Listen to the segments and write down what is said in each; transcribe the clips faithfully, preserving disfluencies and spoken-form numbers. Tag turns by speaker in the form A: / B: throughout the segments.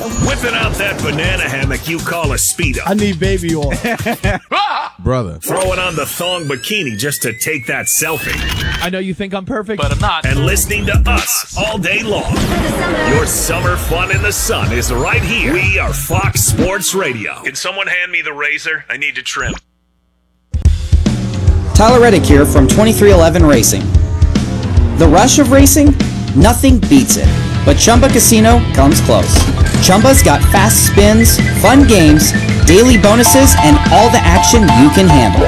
A: Whipping out that banana hammock you call a Speedo.
B: I need baby oil.
C: Brother.
A: Throwing on the thong bikini just to take that selfie.
B: I know you think I'm perfect,
D: But I'm not.
A: And listening to us all day long. Your summer fun in the sun is right here. We are Fox Sports Radio. Can someone hand me the razor? I need to trim.
E: Tyler Reddick here from twenty-three eleven Racing. The rush of racing? Nothing beats it. But Chumba Casino comes close. Chumba's got fast spins, fun games, daily bonuses, and all the action you can handle.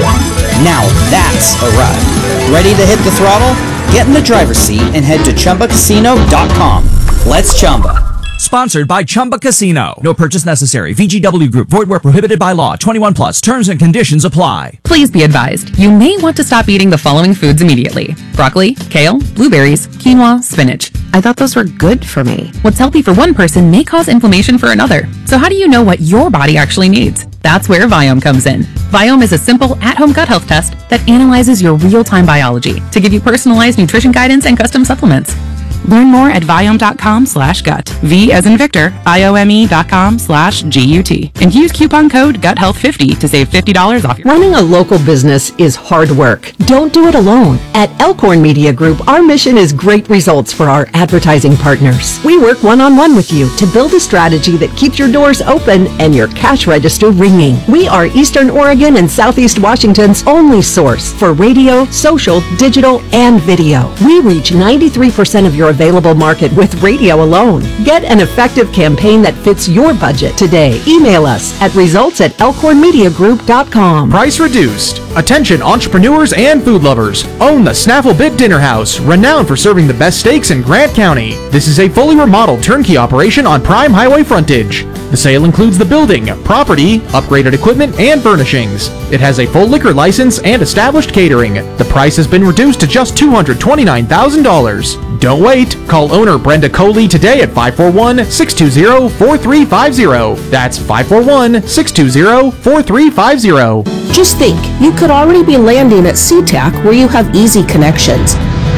E: Now that's a ride. Ready to hit the throttle? Get in the driver's seat and head to Chumba Casino dot com. Let's Chumba.
F: Sponsored by Chumba Casino. No purchase necessary. V G W Group. Void where prohibited by law. twenty-one plus. Terms and conditions apply.
G: Please be advised, you may want to stop eating the following foods immediately. Broccoli, kale, blueberries, quinoa, spinach. I thought those were good for me. What's healthy for one person may cause inflammation for another. So how do you know what your body actually needs? That's where Viome comes in. Viome is a simple, at-home gut health test that analyzes your real-time biology to give you personalized nutrition guidance and custom supplements. Learn more at Viome.com slash gut. V as in Victor, I-O-M-E dot com slash G-U-T. And use coupon code gut health fifty to save fifty dollars off your...
H: Running a local business is hard work. Don't do it alone. At Elkhorn Media Group, our mission is great results for our advertising partners. We work one-on-one with you to build a strategy that keeps your doors open and your cash register ringing. We are Eastern Oregon and Southeast Washington's only source for radio, social, digital, and video. We reach ninety-three percent of your available market with radio alone. Get an effective campaign that fits your budget today. Email us at results at elkhorn media group dot com.
I: Price reduced. Attention entrepreneurs and food lovers. Own the Snaffle Bit Dinner House, renowned for serving the best steaks in Grant County. This is a fully remodeled turnkey operation on prime highway frontage. The sale includes the building, property, upgraded equipment, and furnishings. It has a full liquor license and established catering. The price has been reduced to just two hundred twenty-nine thousand dollars. Don't wait. Call owner Brenda Coley today at five four one, six two zero, four three five zero. That's five four one, six two zero, four three five zero.
J: Just think, you could already be landing at SeaTac where you have easy connections.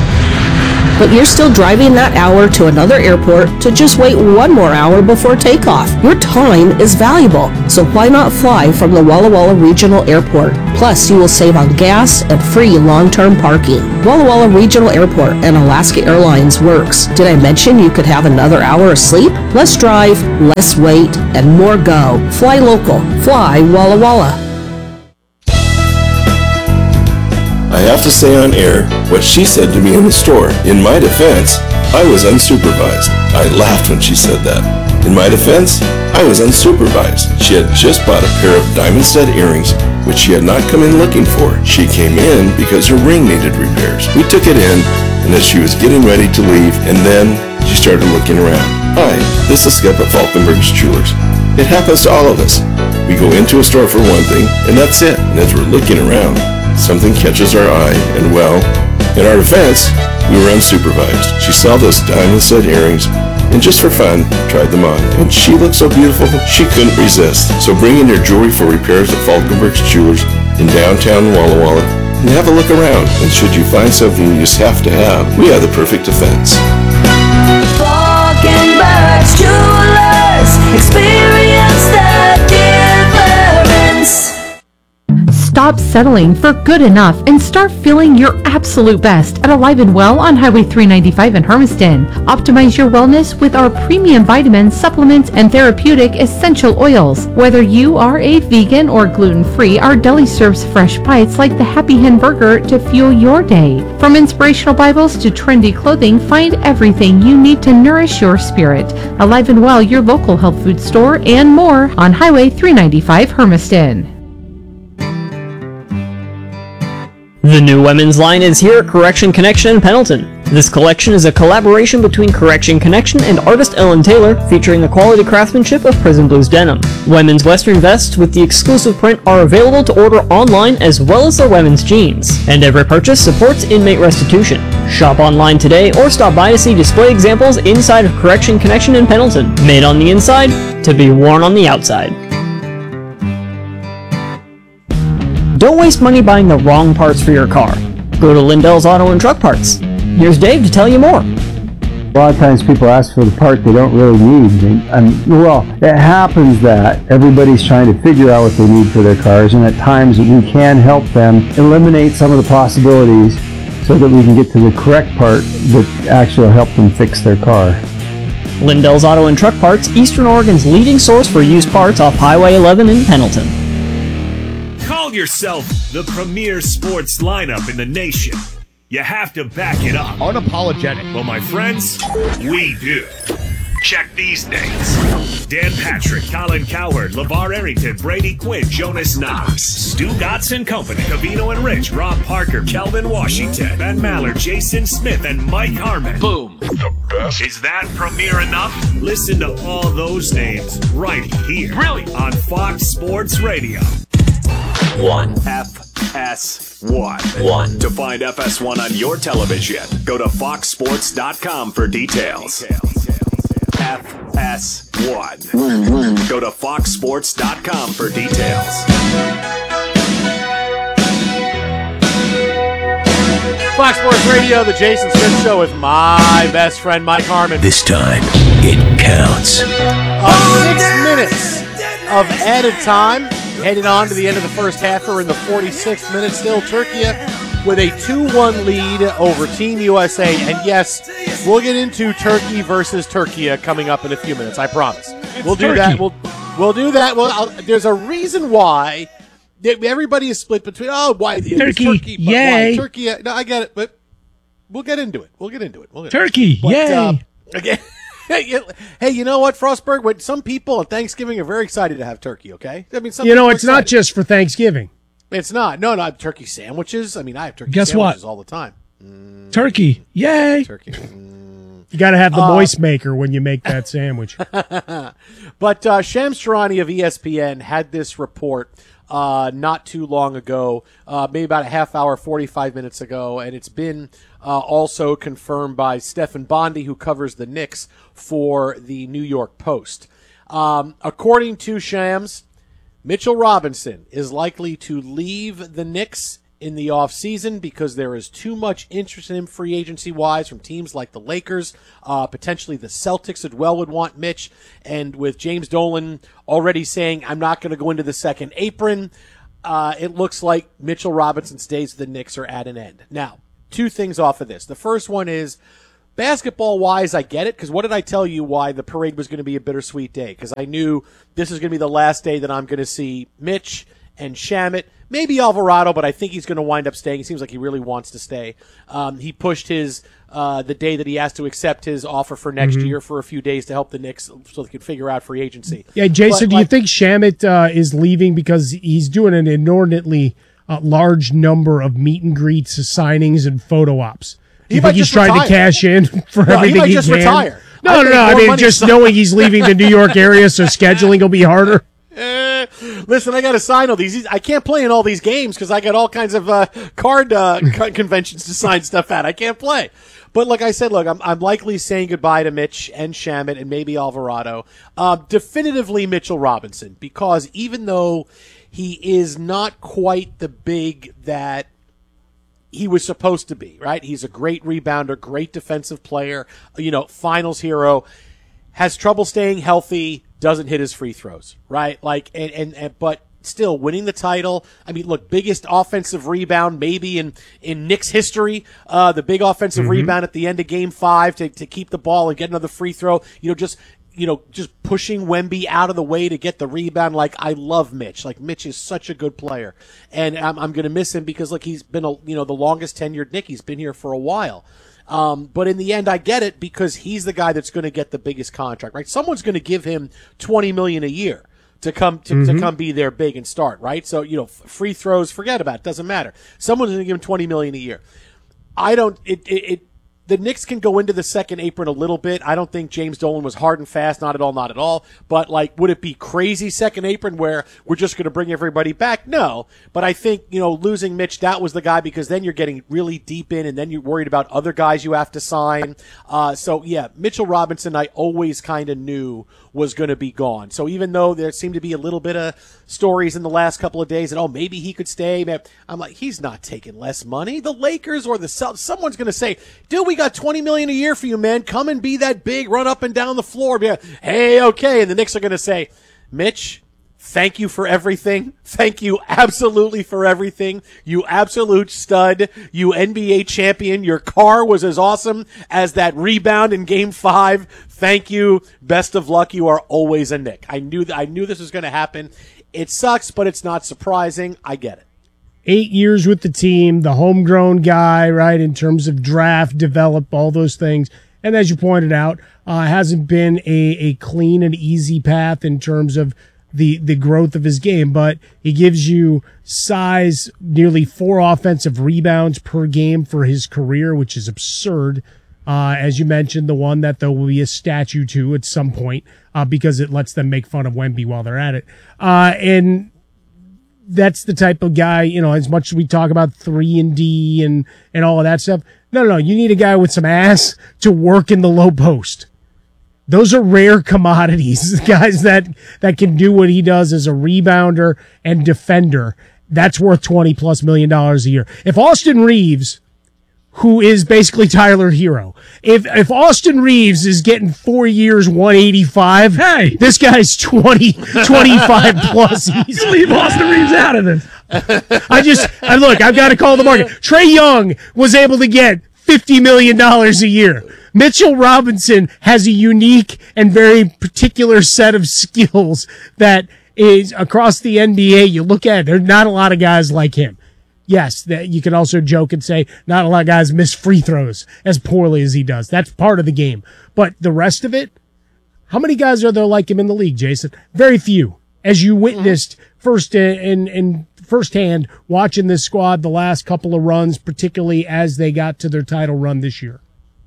J: But you're still driving that hour to another airport to just wait one more hour before takeoff. Your time is valuable, so why not fly from the Walla Walla Regional Airport? Plus, you will save on gas and free long-term parking. Walla Walla Regional Airport and Alaska Airlines works. Did I mention you could have another hour of sleep? Less drive, less wait, and more go. Fly local. Fly Walla Walla.
K: I have to say on air what she said to me in the store. In my defense, I was unsupervised. I laughed when she said that. In my defense, I was unsupervised. She had just bought a pair of diamond stud earrings, which she had not come in looking for. She came in because her ring needed repairs. We took it in, and as she was getting ready to leave, and then she started looking around. Hi, this is Skip at Falkenberg's Jewelers. It happens to all of us. We go into a store for one thing, and that's it. And as we're looking around, something catches our eye, and well, in our defense, we were unsupervised. She saw those diamond stud earrings, and just for fun, tried them on. And she looked so beautiful, she couldn't resist. So bring in your jewelry for repairs at Falkenberg's Jewelers in downtown Walla Walla, and have a look around. And should you find something you just have to have, we have the perfect defense.
L: Falkenberg's Jewelers, experience the difference.
M: Stop settling for good enough and start feeling your absolute best at Alive and Well on Highway three ninety-five in Hermiston. Optimize your wellness with our premium vitamins, supplements, and therapeutic essential oils. Whether you are a vegan or gluten-free, our deli serves fresh bites like the Happy Hen Burger to fuel your day. From inspirational Bibles to trendy clothing, find everything you need to nourish your spirit. Alive and Well, your local health food store, and more on Highway three ninety-five Hermiston.
N: The new women's line is here at Correction Connection in Pendleton. This collection is a collaboration between Correction Connection and artist Ellen Taylor, featuring the quality craftsmanship of Prison Blues denim. Women's western vests with the exclusive print are available to order online, as well as their women's jeans. And every purchase supports inmate restitution. Shop online today or stop by to see display examples inside of Correction Connection in Pendleton. Made on the inside, to be worn on the outside. Don't waste money buying the wrong parts for your car. Go to Lindell's Auto and Truck Parts. Here's Dave to tell you more.
D: A lot of times people ask for the part they don't really need. And, and, well, it happens that everybody's trying to figure out what they need for their cars, and at times we can help them eliminate some of the possibilities so that we can get to the correct part that actually will help them fix their car.
N: Lindell's Auto and Truck Parts, Eastern Oregon's leading source for used parts off Highway eleven in Pendleton.
A: Call yourself the premier sports lineup in the nation. You have to back it up.
B: Unapologetic.
A: Well, my friends, we do. Check these names. Dan Patrick, Colin Cowherd, LeVar Arrington, Brady Quinn, Jonas Knox, Stu Gotts and Company, Cavino and Rich, Rob Parker, Kelvin Washington, Ben Maller, Jason Smith, and Mike Harmon. Boom. The best. Is that premier enough? Listen to all those names right here. Really? On Fox Sports Radio. One. F S one. One. To find F S one on your television, go to fox sports dot com for details. F S one. One, one. Go to fox sports dot com for details.
O: Fox Sports Radio, the Jason Smith Show with my best friend Mike Harmon.
P: This time, it counts.
O: Uh, six minutes of added time. Heading on to the end of the first half. We're in the forty-sixth minute still. Turkey with a two one lead over Team U S A. And yes, we'll get into Turkey versus Turkey coming up in a few minutes. I promise.
B: It's
O: we'll do
B: Turkey.
O: that. We'll we'll do that. Well, I'll, there's a reason why everybody is split between. Oh, why
B: Turkey?
O: Turkey but
B: Yay!
O: Why? Turkey. No, I get it, but we'll get into it. We'll get into it. We'll get
B: Turkey!
O: But,
B: Yay!
O: Uh, again. Hey, you know what, Frostberg? When some people at Thanksgiving are very excited to have turkey, okay? I mean, some
Q: You know,
O: people are
Q: it's not
O: excited.
Q: just for Thanksgiving.
O: It's not. No, no, I have turkey sandwiches. I mean, I have turkey
Q: Guess
O: sandwiches
Q: what?
O: all the time.
Q: Turkey. Yay!
O: Turkey.
Q: You got to have the
O: Uh,
Q: moist maker when you make that sandwich.
O: But uh, Shams Charania of E S P N had this report uh, not too long ago, uh, maybe about a half hour, forty-five minutes ago, and it's been uh, also confirmed by Stephen Bondy, who covers the Knicks for the New York Post. Um, according to Shams, Mitchell Robinson is likely to leave the Knicks in the offseason because there is too much interest in him free agency-wise from teams like the Lakers. Uh, potentially the Celtics as well would want Mitch. And with James Dolan already saying, I'm not going to go into the second apron, uh, it looks like Mitchell Robinson's days with the Knicks are at an end. Now, two things off of this. The first one is, basketball-wise, I get it, because what did I tell you why the parade was going to be a bittersweet day? Because I knew this is going to be the last day that I'm going to see Mitch and Shamet, maybe Alvarado, but I think he's going to wind up staying. He seems like he really wants to stay. Um, he pushed his uh, the day that he has to accept his offer for next
Q: Mhm.
O: year for a few days to help the Knicks so they can figure out free agency.
Q: Yeah, Jason,
O: But,
Q: do
O: like,
Q: you think Shamet uh, is leaving because he's doing an inordinately uh, large number of meet and greets, signings, and photo ops? Do
O: He
Q: you
O: might
Q: think he's
O: just
Q: trying
O: retire.
Q: to cash in for
O: No, he
Q: everything
O: might just
Q: can?
O: retire.
Q: No,
O: I
Q: no,
O: think
Q: no. I
O: more
Q: mean,
O: money
Q: just
O: so-
Q: knowing he's leaving the New York area, so scheduling will be harder.
O: Eh, listen, I got to sign all these. I can't play in all these games because I got all kinds of uh, card uh, co- conventions to sign stuff at. I can't play. But like I said, look, I'm, I'm likely saying goodbye to Mitch and Shamet and maybe Alvarado. Uh, definitively Mitchell Robinson, because even though he is not quite the big that he was supposed to be, right? He's a great rebounder, great defensive player, you know, finals hero, has trouble staying healthy, doesn't hit his free throws, right? Like, and, and, and but still winning the title. I mean, look, biggest offensive rebound maybe in, in Knicks history, uh, the big offensive
Q: Mhm.
O: rebound at the end of game five to, to keep the ball and get another free throw, you know, just, you know, just pushing Wemby out of the way to get the rebound. Like, I love Mitch. Like, Mitch is such a good player. And I'm, I'm going to miss him because, look, he's been, a, you know, the longest tenured Knick. He's been here for a while. Um, but in the end, I get it because he's the guy that's going to get the biggest contract, right? Someone's going to give him twenty million dollars a year to come to, to
Q: Mhm.
O: come be there big and start, right? So, you know, f- free throws, forget about it. Doesn't matter. Someone's going to give him twenty million dollars a year. I don't, it, it, it, the Knicks can go into the second apron a little bit. I don't think James Dolan was hard and fast. Not at all, not at all. But, like, would it be crazy second apron where we're just going to bring everybody back? No. But I think, you know, losing Mitch, that was the guy because then you're getting really deep in and then you're worried about other guys you have to sign. Uh, so, yeah, Mitchell Robinson, I always kind of knew was going to be gone. So even though there seemed to be a little bit of stories in the last couple of days that, oh, maybe he could stay, man, I'm like, he's not taking less money. The Lakers or the Celtics, someone's going to say, dude, we got twenty million dollars a year for you, man. Come and be that big, run up and down the floor. Be like, hey, okay. And the Knicks are going to say, Mitch, thank you for everything. Thank you absolutely for everything. You absolute stud. You N B A champion. Your car was as awesome as that rebound in game five. Thank you. Best of luck. You are always a Knick. I knew that. I knew this was going to happen. It sucks, but it's not surprising. I get it.
Q: Eight years with the team, the homegrown guy, right, in terms of draft, develop, all those things. And as you pointed out, uh, hasn't been a, a clean and easy path in terms of the the growth of his game, but he gives you size, nearly four offensive rebounds per game for his career, which is absurd. Uh, as you mentioned, the one that there will be a statue to at some point uh, because it lets them make fun of Wemby while they're at it. Uh, and that's the type of guy, you know, as much as we talk about three and D and, and all of that stuff. No, no, no. You need a guy with some ass to work in the low post. Those are rare commodities, guys that, that can do what he does as a rebounder and defender. That's worth twenty plus million dollars a year. If Austin Reeves, who is basically Tyler Hero, if if Austin Reeves is getting four years, one eighty-five, hey, this guy's twenty, twenty-five plus. He's
B: leave Austin Reeves out of this.
Q: I just, I look, I've got to call the market. Trae Young was able to get fifty million dollars a year. Mitchell Robinson has a unique and very particular set of skills that is across the N B A. You look at it, there's not a lot of guys like him. Yes, that you can also joke and say not a lot of guys miss free throws as poorly as he does. That's part of the game. But the rest of it, how many guys are there like him in the league, Jason? Very few. As you witnessed first in, in firsthand watching this squad the last couple of runs, particularly as they got to their title run this year.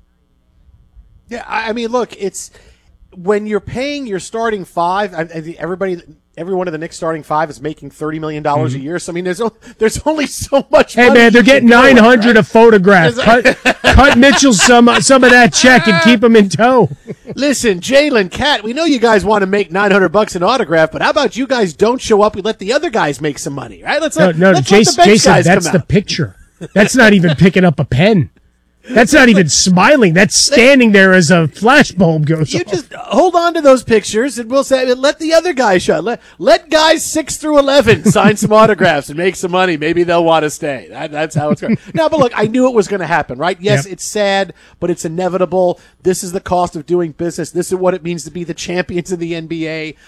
O: Yeah, I mean, look, it's when you're paying your starting five. I, I think everybody, every one of the Knicks starting five is making thirty million dollars mm-hmm. a year. So I mean, there's there's only so much.
Q: Hey
O: money
Q: man, they're getting nine hundred right? a photograph. Cut, cut Mitchell some some of that check and keep him in tow.
O: Listen, Jalen, Cat, we know you guys want to make nine hundred bucks an autograph, but how about you guys don't show up? We let the other guys make some money, right? Let's
Q: no,
O: let,
Q: no,
O: let's
Q: Jason,
O: let the bench
Q: Jason,
O: guys
Q: that's
O: come
Q: the
O: out.
Q: picture. That's not even picking up a pen. That's not even smiling. That's standing there as a flashbulb goes
O: You
Q: off.
O: just hold on to those pictures, and we'll say, let the other guys show. Let let guys six through eleven sign some autographs and make some money. Maybe they'll want to stay. That, that's how it's going. No, but look, I knew it was going to happen, right? Yes, yep. It's sad, but it's inevitable. This is the cost of doing business. This is what it means to be the champions of the N B A.